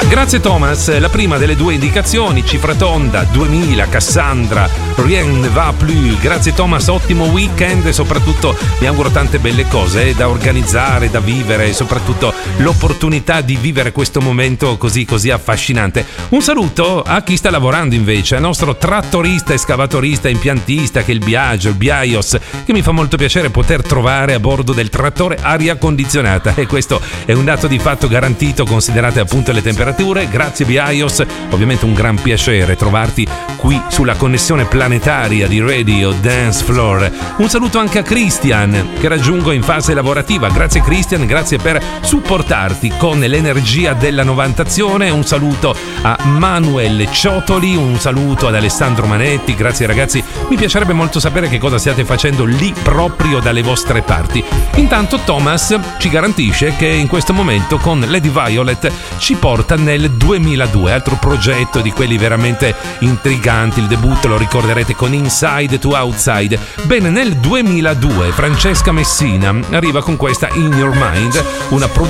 Grazie Thomas, la prima delle due indicazioni, cifra tonda, 2000, Cassandra, Rien ne va plus. Grazie Thomas, ottimo weekend e soprattutto mi auguro tante belle cose da organizzare, da vivere e soprattutto l'opportunità di vivere questo momento così affascinante. Un saluto a chi sta lavorando invece, al nostro trattorista, escavatorista, impiantista che è il Biagio, il Biaios, che mi fa molto piacere poter trovare a bordo del trattore aria condizionata e questo è un dato di fatto garantito considerate appunto le temperature. Grazie Biaios, ovviamente un gran piacere trovarti qui sulla connessione planetaria di Radio Dance Floor. Un saluto anche a Christian che raggiungo in fase lavorativa. Grazie Christian, grazie per supportarti con l'energia della novantazione. Un saluto a Manuel Ciotoli, un saluto ad Alessandro Manetti. Grazie ragazzi, mi piacerebbe molto sapere che cosa stiate facendo lì proprio dalle vostre parti. Intanto Thomas ci garantisce che in questo momento con Lady Violet ci porta nel 2002, altro progetto di quelli veramente intriganti. Il debutto lo ricorderete con Inside to Outside. Bene, nel 2002 Francesca Messina arriva con questa In Your Mind, una produzione